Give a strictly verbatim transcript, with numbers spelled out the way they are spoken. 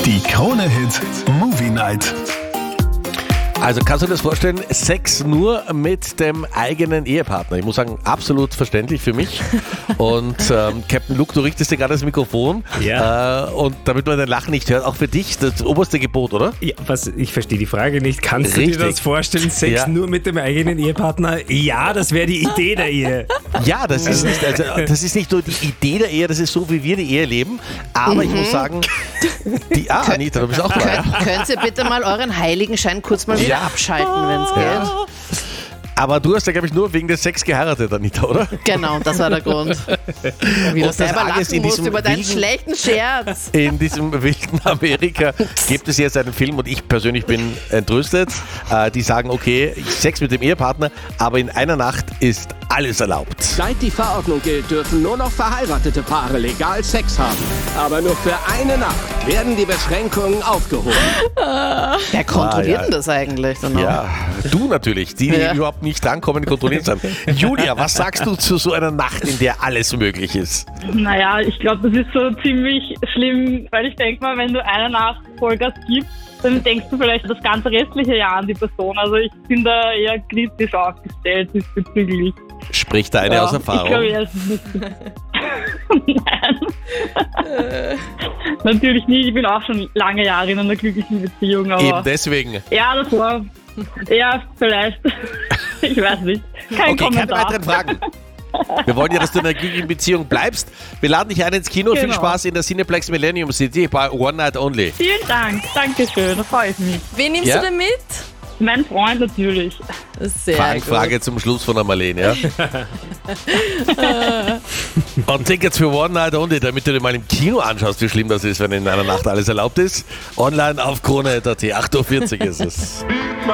Die Krone-Hit Movie Night. Also kannst du dir das vorstellen, Sex nur mit dem eigenen Ehepartner? Ich muss sagen, absolut verständlich für mich. Und ähm, Captain Luke, du richtest dir gerade das Mikrofon. Ja. Äh, und damit man dein Lachen nicht hört, auch für dich das oberste Gebot, oder? Ja, was, ich verstehe die Frage nicht. Kannst Richtig. du dir das vorstellen, Sex Ja. nur mit dem eigenen Ehepartner? Ja, das wäre die Idee der Ehe. Ja, das ist, nicht, also, das ist nicht nur die Idee der Ehe, das ist so, wie wir die Ehe leben. Aber ich muss sagen, die, ah, Anita, du bist auch dabei. Könnt, könnt ihr bitte mal euren Heiligenschein kurz mal wieder Ja. abschalten, wenn es geht? Aber du hast ja, glaube ich, nur wegen des Sex geheiratet, Anita, oder? Genau, das war der Grund. Wie du das selber Arge ist, lachen in musst diesem über deinen wilden- schlechten Scherz. In diesem wilden Amerika gibt es jetzt einen Film und ich persönlich bin entrüstet. Äh, die sagen, okay, Sex mit dem Ehepartner, aber in einer Nacht ist alles erlaubt. Seit die Verordnung gilt, dürfen nur noch verheiratete Paare legal Sex haben. Aber nur für eine Nacht werden die Beschränkungen aufgehoben. Wer kontrolliert Ah, ja. denn das eigentlich? Genau. Ja, du natürlich, die, die Ja. überhaupt nicht drankommen, kontrolliert sind. Julia, was sagst du zu so einer Nacht, in der alles möglich ist? Naja, ich glaube, das ist so ziemlich schlimm, weil ich denke mal, wenn du eine Nacht Vollgas gibst, dann denkst du vielleicht das ganze restliche Jahr an die Person. Also ich bin da eher kritisch aufgestellt diesbezüglich. Spricht da eine Ja, aus Erfahrung? Ich glaube, ja, es ist nicht so. Nein. Natürlich nicht. Ich bin auch schon lange Jahre in einer glücklichen Beziehung. Aber Eben deswegen. ja, das war... Ja, vielleicht. Ich weiß nicht. Kein Okay, keine Kommentar. weiteren Fragen. Wir wollen ja, dass du in einer glücklichen Beziehung bleibst. Wir laden dich ein ins Kino. Viel Genau. Spaß in der Cineplex Millennium City bei One Night Only. Vielen Dank. Dankeschön. Da freue ich mich. Wen nimmst Ja? du denn mit? Mein Freund natürlich. Sehr Fangfrage zum Schluss von der Marlene, ja? Und Tickets für One Night Only, damit du dir mal im Kino anschaust, wie schlimm das ist, wenn in einer Nacht alles erlaubt ist. Online auf krone punkt at, acht Uhr vierzig ist es.